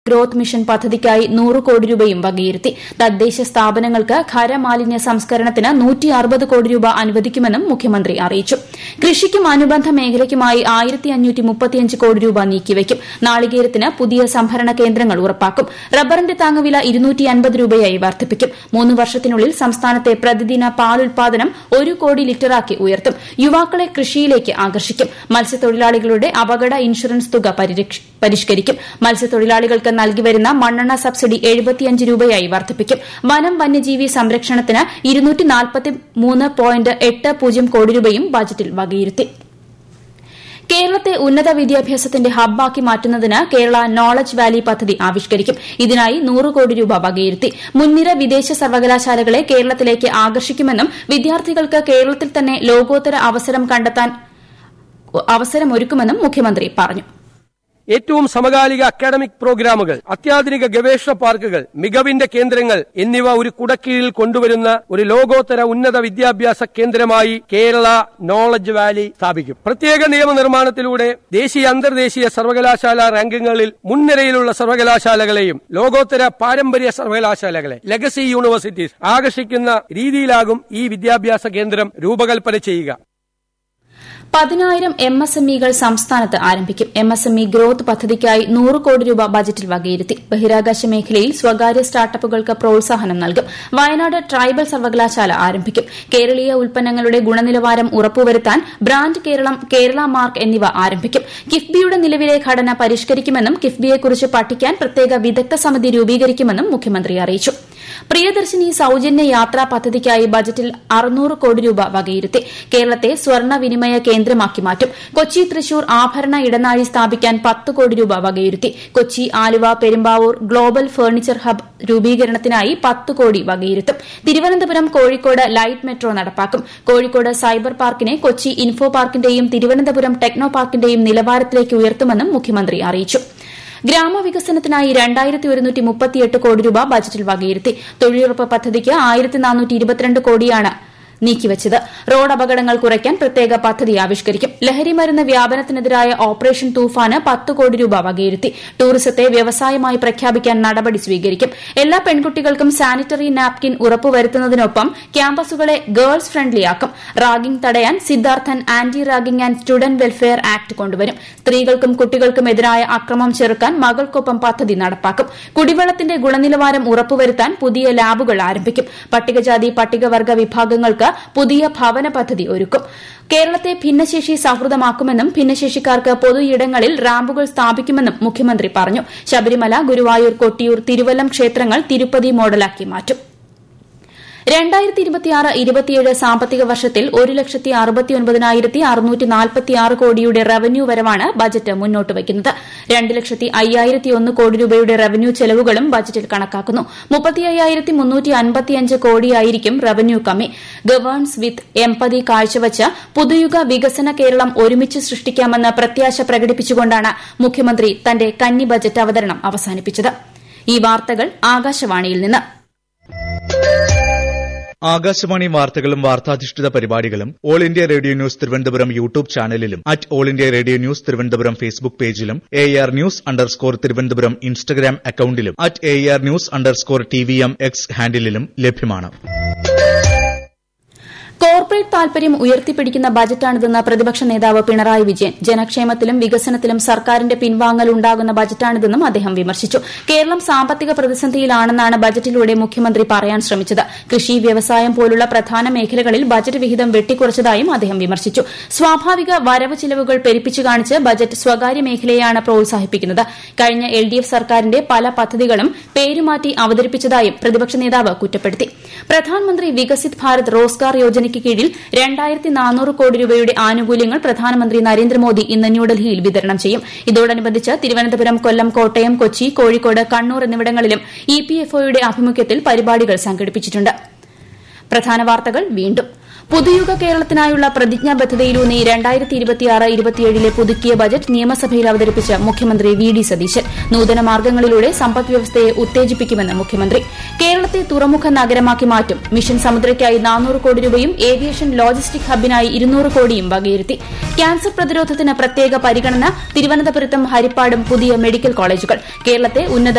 Growth mission പദ്ധതിക്കായി 100 കോടി രൂപയും വകയിരുത്തി. തദ്ദേശ സ്ഥാപനങ്ങൾക്ക് ഖരമാലിന്യ സംസ്കരണത്തിന് 160 കോടി രൂപ അനുവദിക്കുമെന്നും മുഖ്യമന്ത്രി അറിയിച്ചു. കൃഷിക്കും അനുബന്ധ മേഖലയ്ക്കുമായി 1535 കോടി രൂപ നീക്കിവയ്ക്കും. നാളികേരത്തിന് പുതിയ സംഭരണ കേന്ദ്രങ്ങൾ ഉറപ്പാക്കും. റബ്ബറിന്റെ താങ്ങുവില 250 രൂപയായി വർദ്ധിപ്പിക്കും. 3 വർഷത്തിനുള്ളിൽ സംസ്ഥാനത്തെ പ്രതിദിന പാൽ ഉൽപാദനം 1 കോടി ലിറ്ററാക്കി ഉയർത്തും. യുവാക്കളെ കൃഷിയിലേക്ക് ആകർഷിക്കും. മത്സ്യത്തൊഴിലാളികളുടെ അപകട ഇൻഷുറൻസ് തുക പരിഷ്കരിക്കും. മത്സ്യത്തൊഴിലാളികൾക്ക് നൽകിവരുന്ന മണ്ണെണ്ണ സബ്സിഡി 75 രൂപയായി വർദ്ധിപ്പിക്കും. വനം വന്യജീവി സംരക്ഷണത്തിന് 243.80 കോടി രൂപയും ബജറ്റിൽ വകയിരുത്തി. കേരളത്തെ ഉന്നത വിദ്യാഭ്യാസത്തിന്റെ ഹബ്ബാക്കി മാറ്റുന്നതിന് കേരള നോളജ് വാലി പദ്ധതി ആവിഷ്കരിക്കും. ഇതിനായി 100 കോടി രൂപ വകയിരുത്തി. മുൻനിര വിദേശ സർവകലാശാലകളെ കേരളത്തിലേക്ക് ആകർഷിക്കുമെന്നും വിദ്യാർത്ഥികൾക്ക് കേരളത്തിൽ തന്നെ ലോകോത്തര അവസരം കണ്ടെത്താൻ അവസരമൊരുക്കുമെന്നും മുഖ്യമന്ത്രി പറഞ്ഞു. ഏറ്റവും സമകാലിക അക്കാഡമിക് പ്രോഗ്രാമുകൾ, അത്യാധുനിക ഗവേഷണ പാർക്കുകൾ, മികവിന്റെ കേന്ദ്രങ്ങൾ എന്നിവ ഒരു കുടക്കീഴിൽ കൊണ്ടുവരുന്ന ഒരു ലോകോത്തര ഉന്നത വിദ്യാഭ്യാസ കേന്ദ്രമായി കേരള നോളജ് വാലി സ്ഥാപിക്കും. പ്രത്യേക നിയമനിർമ്മാണത്തിലൂടെ ദേശീയ അന്തർദേശീയ സർവകലാശാല റാങ്കിങ്ങുകളിൽ മുൻനിരയിലുള്ള സർവകലാശാലകളെയും ലോകോത്തര പാരമ്പര്യ സർവകലാശാലകളെ ലെഗസി യൂണിവേഴ്സിറ്റീസ് ആകർഷിക്കുന്ന രീതിയിലാകും ഈ വിദ്യാഭ്യാസ കേന്ദ്രം രൂപകൽപ്പന ചെയ്യുക. 10,000 MSMEകൾ സംസ്ഥാനത്ത് ആരംഭിക്കും. MSME ഗ്രോത്ത് പദ്ധതിക്കായി 100 കോടി രൂപ ബജറ്റിൽ വകയിരുത്തി. ബഹിരാകാശ മേഖലയിൽ സ്വകാര്യ സ്റ്റാർട്ടപ്പുകൾക്ക് പ്രോത്സാഹനം നൽകും. വയനാട് ട്രൈബൽ സർവകലാശാല ആരംഭിക്കും. കേരളീയ ഉൽപ്പന്നങ്ങളുടെ ഗുണനിലവാരം ഉറപ്പുവരുത്താൻ ബ്രാൻഡ് കേരളം, കേരള മാർക്ക് എന്നിവ ആരംഭിക്കും. കിഫ്ബിയുടെ നിലവിലെ ഘടന പരിഷ്കരിക്കുമെന്നും കിഫ്ബിയെക്കുറിച്ച് പഠിക്കാൻ പ്രത്യേക വിദഗ്ധ സമിതി രൂപീകരിക്കുമെന്നും മുഖ്യമന്ത്രി അറിയിച്ചു. പ്രിയദർശിനി സൌജന്യ യാത്രാ പദ്ധതിക്കായി ബജറ്റിൽ 600 കോടി രൂപ വകയിരുത്തി. കേരളത്തെ സ്വർണ്ണ വിനിമയ കേന്ദ്രമാക്കി മാറ്റും. കൊച്ചി തൃശൂർ ആഭരണ ഇടനാഴി സ്ഥാപിക്കാൻ 10 കോടി രൂപ വകയിരുത്തി. Kochi Aluva Perumbavoor global furniture hub രൂപീകരണത്തിനായി 10 കോടി വകയിരുത്തും. തിരുവനന്തപുരം കോഴിക്കോട് ലൈറ്റ് മെട്രോ നടപ്പാക്കും. Kozhikode cyber പാർക്കിനെ Kochi info പാർക്കിന്റെയും Thiruvananthapuram techno പാർക്കിന്റെയും നിലവാരത്തിലേക്ക് ഉയർത്തുമെന്നും മുഖ്യമന്ത്രി അറിയിച്ചു. ഗ്രാമവികസനത്തിനായി 2138 കോടി രൂപ ബജറ്റിൽ വകയിരുത്തി. തൊഴിലുറപ്പ് പദ്ധതിക്ക് 1422 കോടിയാണ് നീക്കിവച്ചത്. റോഡ് അപകടങ്ങൾ കുറയ്ക്കാൻ പ്രത്യേക പദ്ധതി ആവിഷ്കരിക്കും. ലഹരിമരുന്ന് വ്യാപനത്തിനെതിരായ ഓപ്പറേഷൻ തൂഫാന് 10 കോടി രൂപ വകയിരുത്തി. ടൂറിസത്തെ വ്യവസായമായി പ്രഖ്യാപിക്കാൻ നടപടി സ്വീകരിക്കും. എല്ലാ പെൺകുട്ടികൾക്കും സാനിറ്ററി നാപ്കിൻ ഉറപ്പുവരുത്തുന്നതിനൊപ്പം ക്യാമ്പസുകളെ ഗേൾസ് ഫ്രണ്ട്ലിയാക്കും. റാഗിംഗ് തടയാൻ Siddharthan anti ragging and student welfare act കൊണ്ടുവരും. സ്ത്രീകൾക്കും കുട്ടികൾക്കും എതിരായ അക്രമം ചെറുക്കാൻ മകൾക്കൊപ്പം പദ്ധതി നടപ്പാക്കും. കുടിവെള്ളത്തിന്റെ ഗുണനിലവാരം ഉറപ്പുവരുത്താൻ പുതിയ ലാബുകൾ ആരംഭിക്കും. പട്ടികജാതി പട്ടികവർഗ വിഭാഗങ്ങൾക്ക് പുതിയ ഭവന പദ്ധതി ഒരുക്കും. കേരളത്തെ ഭിന്നശേഷി സൌഹൃദമാക്കുമെന്നും ഭിന്നശേഷിക്കാർക്ക് പൊതുയിടങ്ങളിൽ റാമ്പുകൾ സ്ഥാപിക്കുമെന്നും മുഖ്യമന്ത്രി പറഞ്ഞു. ശബരിമല, ഗുരുവായൂർ, കൊട്ടിയൂർ, തിരുവല്ലം ക്ഷേത്രങ്ങൾ തിരുപ്പതി മോഡലാക്കി മാറ്റും. 2026-27 സാമ്പത്തിക വർഷത്തിൽ 1,69,646 കോടിയുടെ റവന്യൂ വരവാണ് ബജറ്റ് മുന്നോട്ട് വയ്ക്കുന്നത്. 2,05,001 കോടി രൂപയുടെ റവന്യൂ ചെലവുകളും ബജറ്റിൽ കണക്കാക്കുന്നു. 35,355 കോടിയായിരിക്കും റവന്യൂ കമ്മി. ഗവേൺസ് വിത്ത് എംപതി കാഴ്ചവച്ച് പുതുയുഗ വികസന കേരളം ഒരുമിച്ച് സൃഷ്ടിക്കാമെന്ന് പ്രത്യാശ പ്രകടിപ്പിച്ചുകൊണ്ടാണ് മുഖ്യമന്ത്രി തന്റെ കന്നി ബജറ്റ് അവതരണം അവസാനിപ്പിച്ചത്. ഈ വാർത്തകൾ ആകാശവാണിയിൽ നിന്ന്. ആകാശവാണി വാർത്തകളും വാർത്താധിഷ്ഠിത പരിപാടികളും all India radio news Thiruvananthapuram YouTube ചാനലിലും all India radio news Thiruvananthapuram Facebook പേജിലും AR News_ തിരുവനന്തപുരം ഇൻസ്റ്റഗ്രാം അക്കൌണ്ടിലും AR News_TVM X ഹാൻഡിലും ലഭ്യമാണ്. കോർപ്പറേറ്റ് താൽപര്യം ഉയർത്തിപ്പിടിക്കുന്ന ബജറ്റാണിതെന്ന് പ്രതിപക്ഷ നേതാവ് പിണറായി വിജയൻ. ജനക്ഷേമത്തിലും വികസനത്തിലും സർക്കാരിന്റെ പിൻവാങ്ങൽ ഉണ്ടാകുന്ന ബജറ്റാണിതെന്നും അദ്ദേഹം വിമർശിച്ചു. കേരളം സാമ്പത്തിക പ്രതിസന്ധിയിലാണെന്നാണ് ബജറ്റിലൂടെ മുഖ്യമന്ത്രി പറയാൻ ശ്രമിച്ചത്. കൃഷി, വ്യവസായം പോലുള്ള പ്രധാന മേഖലകളിൽ ബജറ്റ് വിഹിതം വെട്ടിക്കുറച്ചതായും അദ്ദേഹം വിമർശിച്ചു. സ്വാഭാവിക വരവ് ചിലവുകൾ പെരുപ്പിച്ചു കാണിച്ച് ബജറ്റ് സ്വകാര്യ മേഖലയെയാണ് പ്രോത്സാഹിപ്പിക്കുന്നത്. കഴിഞ്ഞ LDF സർക്കാരിന്റെ പല പദ്ധതികളും പേരുമാറ്റി അവതരിപ്പിച്ചതായും പ്രതിപക്ഷ നേതാവ് കുറ്റപ്പെടുത്തി. പ്രധാനമന്ത്രി വികസിത് ഭാരത് റോസ്ഗാർ യോജന കീഴിൽ 2,400 കോടി രൂപയുടെ ആനുകൂല്യങ്ങൾ പ്രധാനമന്ത്രി നരേന്ദ്രമോദി ഇന്ന് ന്യൂഡൽഹിയിൽ വിതരണം ചെയ്യും. ഇതോടനുബന്ധിച്ച് തിരുവനന്തപുരം, കൊല്ലം, കോട്ടയം, കൊച്ചി, കോഴിക്കോട്, കണ്ണൂർ എന്നിവിടങ്ങളിലും EPFOയുടെ ആഭിമുഖ്യത്തിൽ പരിപാടികൾ സംഘടിപ്പിച്ചിട്ടുണ്ട്. പ്രധാന വാർത്തകൾ വീണ്ടും. പുതുയുഗ കേരളത്തിനായുള്ള പ്രതിജ്ഞാബദ്ധതയിലൂന്നി 2026-27 പുതുക്കിയ ബജറ്റ് നിയമസഭയിൽ അവതരിപ്പിച്ച മുഖ്യമന്ത്രി VD സതീശൻ. നൂതന മാർഗ്ഗങ്ങളിലൂടെ സമ്പദ്വ്യവസ്ഥയെ ഉത്തേജിപ്പിക്കുമെന്ന് മുഖ്യമന്ത്രി. കേരളത്തെ തുറമുഖ നഗരമാക്കി മാറ്റും. മിഷൻ സമുദ്രയ്ക്കായി 400 കോടി രൂപയും ഏവിയേഷൻ ലോജിസ്റ്റിക് ഹബിനായി 200 കോടിയും വകയിരുത്തി. ക്യാൻസർ പ്രതിരോധത്തിന് പ്രത്യേക പരിഗണന. തിരുവനന്തപുരത്തും ഹരിപ്പാടും പുതിയ മെഡിക്കൽ കോളേജുകൾ. കേരളത്തെ ഉന്നത